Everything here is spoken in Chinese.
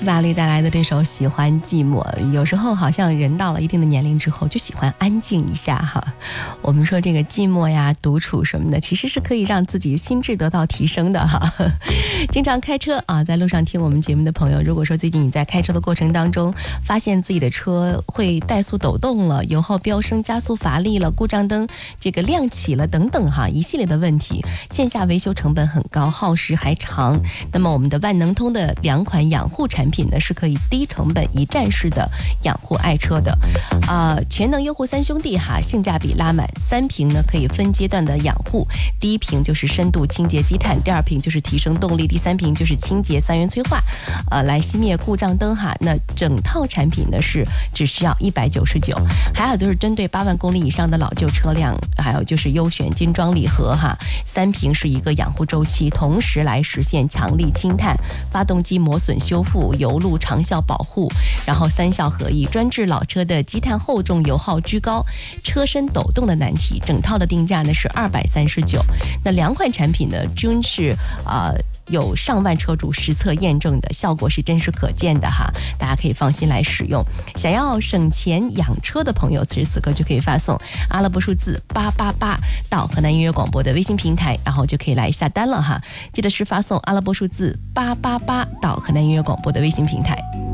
斯达利带来的这首《喜欢寂寞》，有时候好像人到了一定的年龄之后就喜欢安静一下哈。我们说这个寂寞呀、独处什么的，其实是可以让自己心智得到提升的哈。经常开车啊，在路上听我们节目的朋友，如果说最近你在开车的过程当中，发现自己的车会怠速抖动了，油耗飙升、加速乏力了、故障灯这个亮起了等等哈，一系列的问题，线下维修成本很高，耗时还长。那么我们的万能通的2款养护产品呢，是可以低成本一站式的养护爱车的，全能优护3兄弟哈，性价比拉满，3瓶呢可以分阶段的养护，第1瓶就是深度清洁积碳，第2瓶就是提升动力，第3瓶就是清洁3元催化，来熄灭故障灯哈。那整套产品呢是只需要199，还有就是针对8万公里以上的老旧车辆，还有就是优选精装礼盒哈，3瓶是一个养护周期，同时来实现强力清碳、发动机磨损修复、油路长效保护，然后3效合一，专治老车的积碳厚重、油耗居高、车身抖动的难题。整套的定价呢是239。那2款产品呢均是有上万车主实测验证的，效果是真实可见的哈，大家可以放心来使用。想要省钱养车的朋友，此时此刻就可以发送阿拉伯数字888到河南音乐广播的微信平台，然后就可以来下单了哈。记得是发送阿拉伯数字888到河南音乐广播的微信平台。